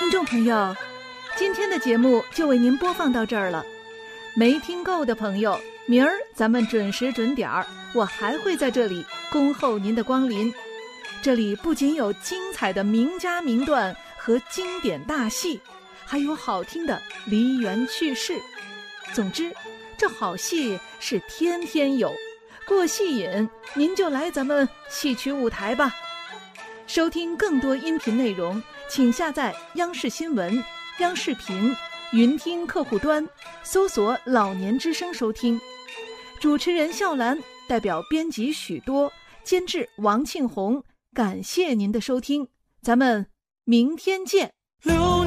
听众朋友，今天的节目就为您播放到这儿了。没听够的朋友，明儿咱们准时准点儿，我还会在这里恭候您的光临。这里不仅有精彩的名家名段和经典大戏，还有好听的梨园趣事。总之，这好戏是天天有，过戏瘾您就来咱们戏曲舞台吧。收听更多音频内容，请下载央视新闻、央视频、云听客户端，搜索老年之声收听。主持人笑兰代表编辑许多，监制王庆红，感谢您的收听，咱们明天见。